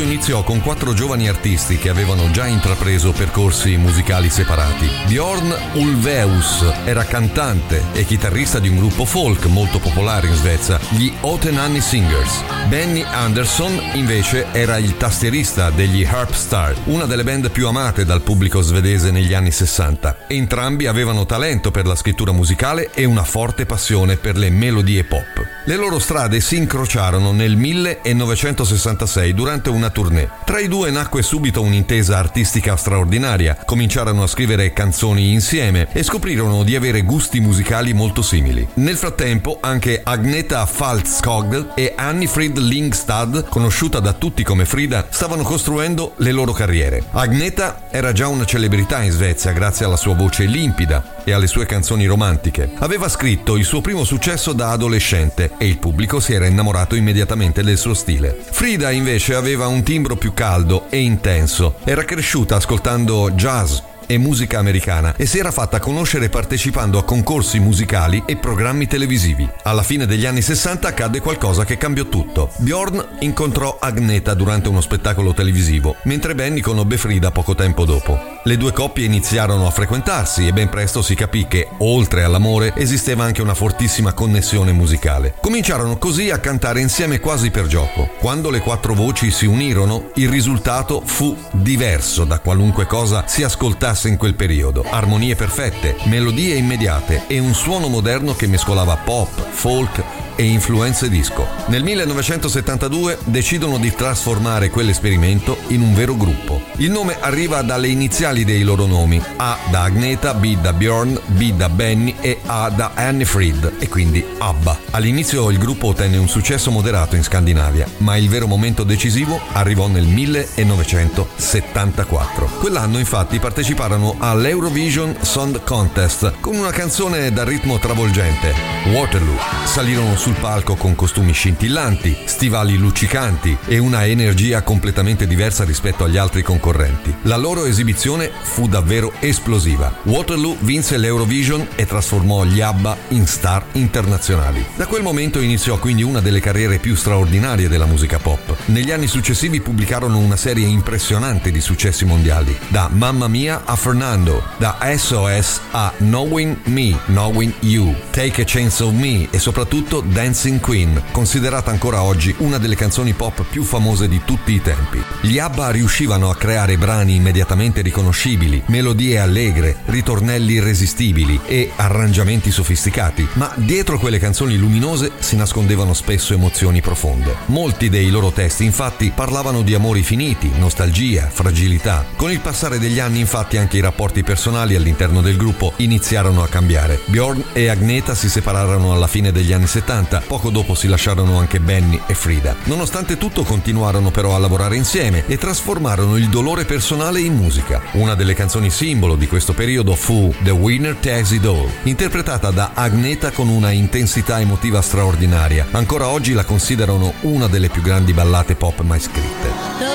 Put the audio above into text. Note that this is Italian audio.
iniziò con 4 giovani artisti che avevano già intrapreso percorsi musicali separati. Björn Ulvaeus era cantante e chitarrista di un gruppo folk molto popolare in Svezia, gli Otenanni Singers. Benny Andersson invece era il tastierista degli Harpstar, una delle band più amate dal pubblico svedese negli anni 60. Entrambi avevano talento per la scrittura musicale e una forte passione per le melodie pop. Le loro strade si incrociarono nel 1966 durante una tournée. Tra i due nacque subito un'intesa artistica straordinaria, cominciarono a scrivere canzoni insieme e scoprirono di avere gusti musicali molto simili. Nel frattempo anche Agneta Faltskog e Anni-Frid Lyngstad, conosciuta da tutti come Frida, stavano costruendo le loro carriere. Agneta era già una celebrità in Svezia grazie alla sua voce limpida e alle sue canzoni romantiche. Aveva scritto il suo primo successo da adolescente e il pubblico si era innamorato immediatamente del suo stile. Frida invece aveva un timbro più caldo e intenso. Era cresciuta ascoltando jazz e musica americana e si era fatta conoscere partecipando a concorsi musicali e programmi televisivi. Alla fine degli anni 60 accadde qualcosa che cambiò tutto. Björn incontrò Agneta durante uno spettacolo televisivo, mentre Benny conobbe Frida poco tempo dopo. Le due coppie iniziarono a frequentarsi e ben presto si capì che, oltre all'amore, esisteva anche una fortissima connessione musicale. Cominciarono così a cantare insieme quasi per gioco. Quando le 4 voci si unirono, il risultato fu diverso da qualunque cosa si ascoltasse in quel periodo. Armonie perfette, melodie immediate e un suono moderno che mescolava pop, folk e influenze disco. Nel 1972 decidono di trasformare quell'esperimento in un vero gruppo. Il nome arriva dalle iniziali dei loro nomi: A da Agneta, B da Björn, B da Benny e A da Anni-Frid, e quindi ABBA. All'inizio il gruppo ottenne un successo moderato in Scandinavia, ma il vero momento decisivo arrivò nel 1974. Quell'anno infatti parteciparono all'Eurovision Song Contest con una canzone dal ritmo travolgente, Waterloo. Salirono sul palco con costumi scintillanti, stivali luccicanti e una energia completamente diversa rispetto agli altri concorrenti. La loro esibizione fu davvero esplosiva. Waterloo vinse l'Eurovision e trasformò gli ABBA in star internazionali. Da quel momento iniziò quindi una delle carriere più straordinarie della musica pop. Negli anni successivi pubblicarono una serie impressionante di successi mondiali, da Mamma Mia a Fernando, da SOS a Knowing Me, Knowing You, Take a Chance on Me e soprattutto Dancing Queen, considerata ancora oggi una delle canzoni pop più famose di tutti i tempi. Gli ABBA riuscivano a creare brani immediatamente riconoscibili, melodie allegre, ritornelli irresistibili e arrangiamenti sofisticati, ma dietro quelle canzoni luminose si nascondevano spesso emozioni profonde. Molti dei loro testi infatti parlavano di amori finiti, nostalgia, fragilità. Con il passare degli anni infatti anche i rapporti personali all'interno del gruppo iniziarono a cambiare. Björn e Agneta si separarono alla fine degli anni 70, poco dopo si lasciarono anche Benny e Frida. Nonostante tutto continuarono però a lavorare insieme e trasformarono il dolore personale in musica. Una delle canzoni simbolo di questo periodo fu The Winner Takes It All, interpretata da Agneta con una intensità emotiva straordinaria. Ancora oggi la considerano una delle più grandi ballate pop mai scritte.